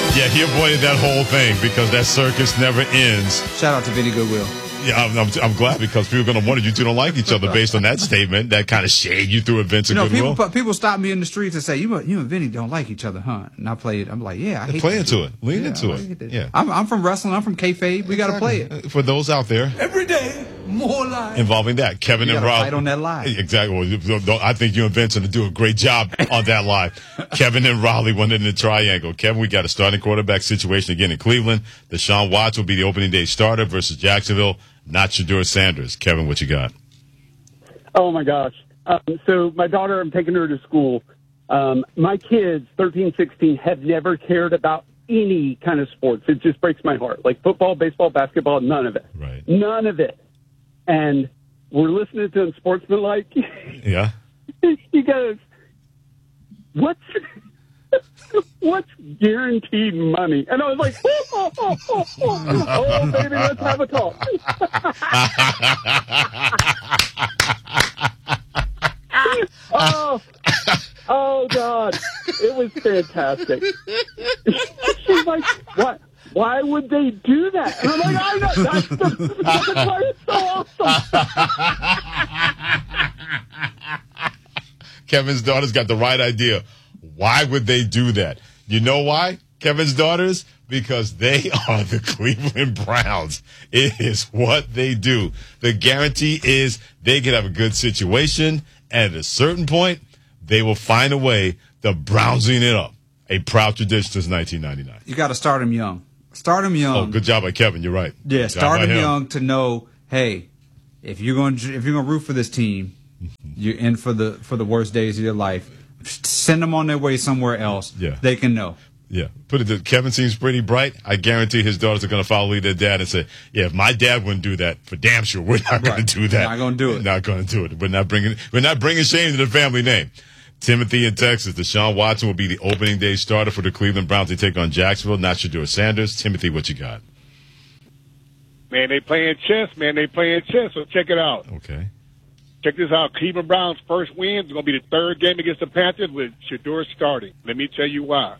Yeah, he avoided that whole thing because that circus never ends. Shout out to Vinny Goodwill. Yeah, I'm glad because people are going to wonder you two don't like each other based on that statement, that kind of shade you threw at Vince and Goodwill. People stop me in the streets and say, you and Vinny don't like each other, huh? And I play it. I'm like, yeah, I hate play into it. Lean into it. Yeah. I'm from wrestling. I'm from kayfabe. We got to play it. For those out there. Every day, more live. Involving that. Kevin and Raleigh. Fight on that live. Exactly. Well, I think you and Vince are going to do a great job on that live. Kevin and Raleigh went in the triangle. Kevin, we got a starting quarterback situation again in Cleveland. Deshaun Watson will be the opening day starter versus Jacksonville. Not Shedeur Sanders. Kevin, what you got? Oh, my gosh. So my daughter, I'm taking her to school. My kids, 13, 16, have never cared about any kind of sports. It just breaks my heart. Like football, baseball, basketball, none of it. Right. None of it. And we're listening to Unsportsmanlike. Yeah. He goes, what's guaranteed money? And I was like, oh, baby, let's have a talk. Oh, God. It was fantastic. She's like, what? Why would they do that? And I'm like, I know. That's why it's so awesome. Kevin's daughter's got the right idea. Why would they do that? You know why, Kevin's daughters? Because they are the Cleveland Browns. It is what they do. The guarantee is they can have a good situation, and at a certain point, they will find a way to Brownsing it up. A proud tradition since 1999. You got to start them young. Start them young. Oh, good job by Kevin. You're right. Yeah, start them young to know, hey, if you're going to root for this team, you're in for the worst days of your life. Send them on their way somewhere else. Yeah. They can know. Yeah. Put it this, Kevin seems pretty bright. I guarantee his daughters are going to follow their dad and say, yeah, if my dad wouldn't do that, for damn sure, we're not going to do that. Not going to do it. Not going to do it. We're not bringing shame to the family name. Timothy in Texas. Deshaun Watson will be the opening day starter for the Cleveland Browns. They take on Jacksonville, not Shedeur Sanders. Timothy, what you got? Man, they playing chess, so check it out. Okay. Check this out. Cleveland Browns' first win is going to be the third game against the Panthers with Shedeur starting. Let me tell you why.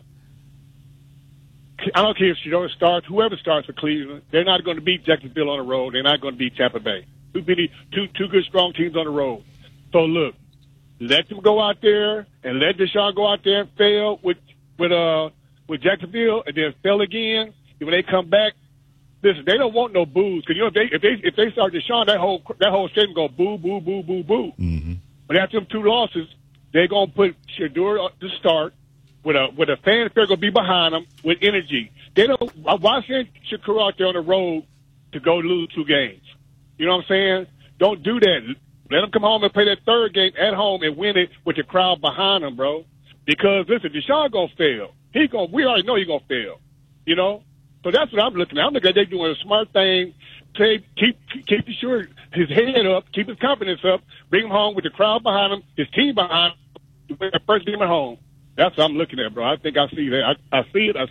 I don't care if Shedeur starts, whoever starts for Cleveland, they're not going to beat Jacksonville on the road. They're not going to beat Tampa Bay. Two good, strong teams on the road. So, look, let them go out there and let Deshaun go out there and fail with Jacksonville and then fail again. And when they come back, listen, they don't want no boos because if they start Deshaun, that whole stadium go boo boo boo boo boo. Mm-hmm. But after them two losses, they're gonna put Shedeur to start with a fanfare gonna be behind them with energy. They don't. Why send Shedeur out there on the road to go lose two games? You know what I'm saying? Don't do that. Let them come home and play that third game at home and win it with the crowd behind them, bro. Because listen, Deshaun gonna fail. We already know he's gonna fail. You know. So that's what I'm looking at. I'm looking at they doing a smart thing. Keep his head up, keep his confidence up, bring him home with the crowd behind him, his team behind him, win the first game at home. That's what I'm looking at, bro. I think I see that. I see it.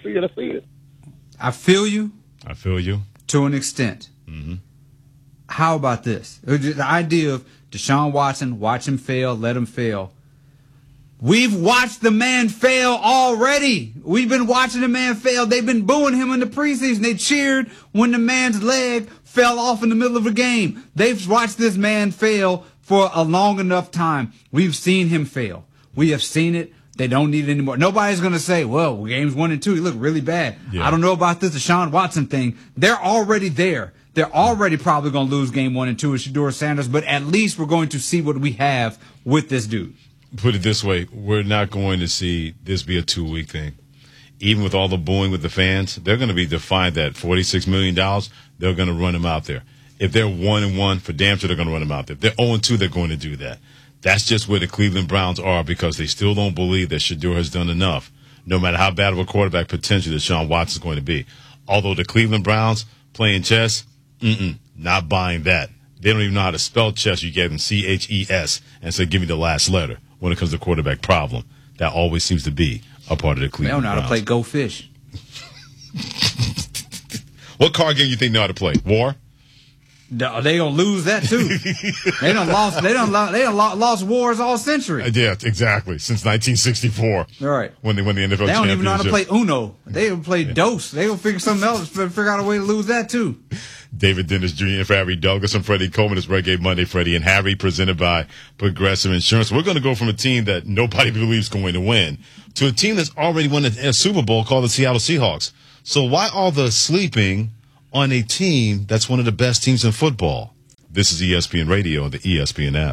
I feel you. I feel you. To an extent. Mm-hmm. How about this? The idea of Deshaun Watson, watch him fail, let him fail. We've watched the man fail already. We've been watching the man fail. They've been booing him in the preseason. They cheered when the man's leg fell off in the middle of a game. They've watched this man fail for a long enough time. We've seen him fail. We have seen it. They don't need it anymore. Nobody's going to say, well, games 1 and 2, he looked really bad. Yeah. I don't know about this Deshaun Watson thing. They're already there. They're already probably going to lose game 1 and 2 with Shedeur Sanders, but at least we're going to see what we have with this dude. Put it this way, we're not going to see this be a 2-week thing. Even with all the booing with the fans, they're going to be defined that $46 million, they're going to run him out there. If they're 1-1, for damn sure they're going to run him out there. If they're 0-2, they're going to do that. That's just where the Cleveland Browns are because they still don't believe that Shedeur has done enough, no matter how bad of a quarterback potential Deshaun Watson is going to be. Although the Cleveland Browns playing chess, not buying that. They don't even know how to spell chess. You gave them C-H-E-S and said, give me the last letter. When it comes to quarterback problem, that always seems to be a part of the Cleveland Browns. They don't know how to play Go Fish. What card game you think they know how to play? War? They gonna lose that too. They done lost wars all century. Yeah, exactly. Since 1964. Right. When they won the NFL championship. They don't even know how to play Uno. They don't play Dos. They gonna figure something else. Figure out a way to lose that too. David Dennis Jr. and Harry Douglas and Freddie Coleman. It's Reggae Monday, Freddie and Harry, presented by Progressive Insurance. We're going to go from a team that nobody believes is going to win to a team that's already won a Super Bowl called the Seattle Seahawks. So why all the sleeping on a team that's one of the best teams in football? This is ESPN Radio and the ESPN app.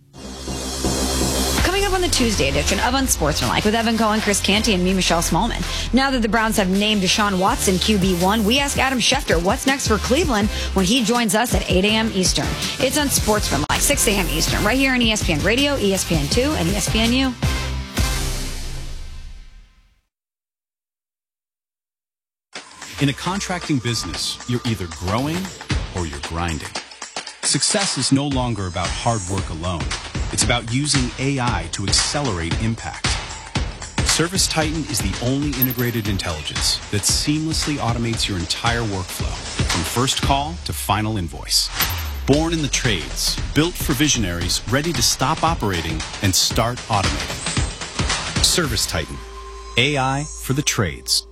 Coming up on the Tuesday edition of Unsportsmanlike with Evan Cohen, Chris Canty, and me, Michelle Smallman. Now that the Browns have named Deshaun Watson QB1, we ask Adam Schefter what's next for Cleveland when he joins us at 8 a.m. Eastern. It's Unsportsmanlike, 6 a.m. Eastern, right here on ESPN Radio, ESPN2, and ESPNU. In a contracting business, you're either growing or you're grinding. Success is no longer about hard work alone. It's about using AI to accelerate impact. ServiceTitan is the only integrated intelligence that seamlessly automates your entire workflow, from first call to final invoice. Born in the trades, built for visionaries ready to stop operating and start automating. ServiceTitan, AI for the trades.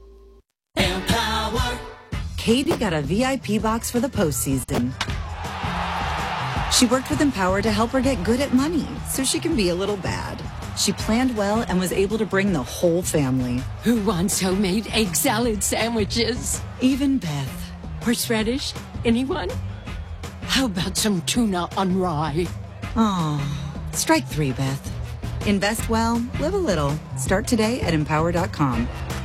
Katie got a VIP box for the postseason. She worked with Empower to help her get good at money so she can be a little bad. She planned well and was able to bring the whole family. Who wants homemade egg salad sandwiches? Even Beth. Horseradish? Anyone? How about some tuna on rye? Oh, strike 3, Beth. Invest well, live a little. Start today at Empower.com.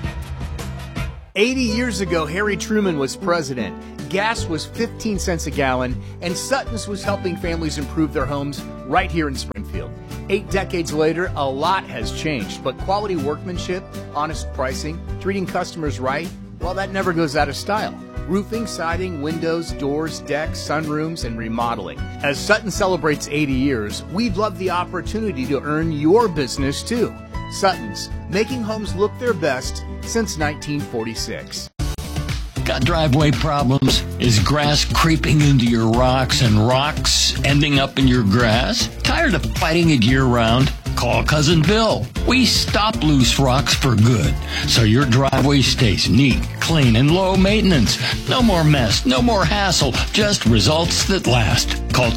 80 years ago, Harry Truman was president. Gas was 15 cents a gallon, and Sutton's was helping families improve their homes right here in Springfield. 8 decades later, a lot has changed, but quality workmanship, honest pricing, treating customers right, well, that never goes out of style. Roofing, siding, windows, doors, decks, sunrooms, and remodeling. As Sutton celebrates 80 years, we'd love the opportunity to earn your business too. Sutton's, making homes look their best since 1946. Got driveway problems? Is grass creeping into your rocks and rocks ending up in your grass? Tired of fighting it year-round? Call Cousin Bill. We stop loose rocks for good, so your driveway stays neat, clean, and low maintenance. No more mess, no more hassle, just results that last. Call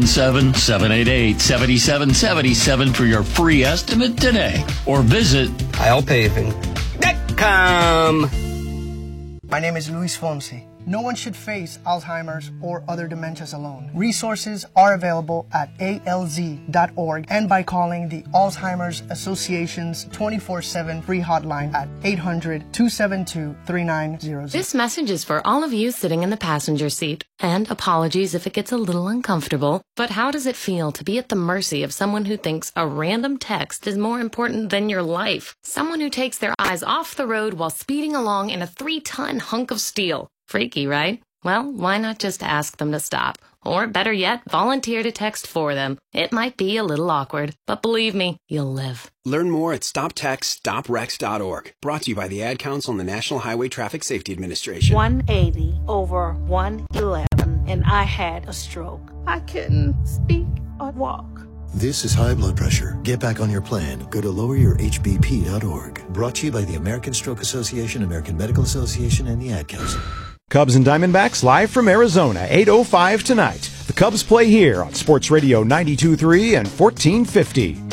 217-788-7777 for your free estimate today, or visit ILPaving.com. My name is Luis Fonsi. No one should face Alzheimer's or other dementias alone. Resources are available at alz.org and by calling the Alzheimer's Association's 24/7 free hotline at 800-272-3900. This message is for all of you sitting in the passenger seat. And apologies if it gets a little uncomfortable, but how does it feel to be at the mercy of someone who thinks a random text is more important than your life? Someone who takes their eyes off the road while speeding along in a 3-ton hunk of steel. Freaky, right? Well, why not just ask them to stop? Or better yet, volunteer to text for them. It might be a little awkward, but believe me, you'll live. Learn more at StopTextStopWrecks.org. Brought to you by the Ad Council and the National Highway Traffic Safety Administration. 180 over 111, and I had a stroke. I couldn't speak or walk. This is high blood pressure. Get back on your plan. Go to loweryourhbp.org. Brought to you by the American Stroke Association, American Medical Association, and the Ad Council. Cubs and Diamondbacks live from Arizona, 8:05 tonight. The Cubs play here on Sports Radio 92.3 and 1450.